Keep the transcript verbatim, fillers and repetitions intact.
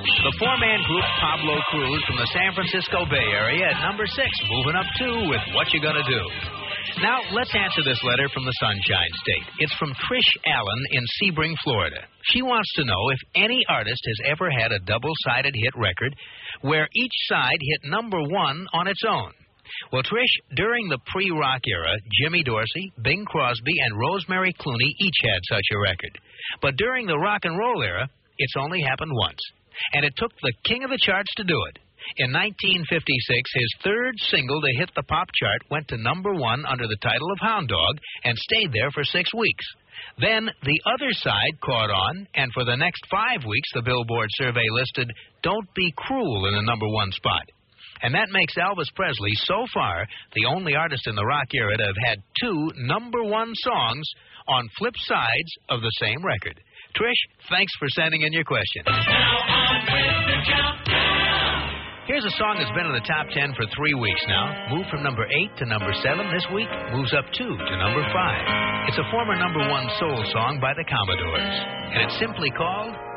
The four-man group Pablo Cruz from the San Francisco Bay Area at number six, moving up two with What You Gonna Do. Now, let's answer this letter from the Sunshine State. It's from Trish Allen in Sebring, Florida. She wants to know if any artist has ever had a double-sided hit record where each side hit number one on its own. Well, Trish, during the pre-rock era, Jimmy Dorsey, Bing Crosby, and Rosemary Clooney each had such a record. But during the rock and roll era, it's only happened once. And it took the king of the charts to do it. In nineteen fifty-six, his third single to hit the pop chart went to number one under the title of Hound Dog and stayed there for six weeks. Then the other side caught on, and for the next five weeks, the Billboard survey listed Don't Be Cruel in the number one spot. And that makes Elvis Presley, so far, the only artist in the rock era to have had two number one songs on flip sides of the same record. Trish, thanks for sending in your question. Now on with the countdown. Here's a song that's been in the top ten for three weeks now. Moved from number eight to number seven this week. Moves up two to number five. It's a former number one soul song by the Commodores. And it's simply called